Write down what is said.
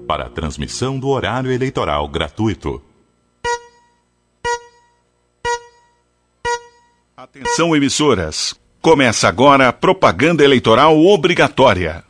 para a transmissão do horário eleitoral gratuito. Atenção, emissoras. Começa agora a propaganda eleitoral obrigatória.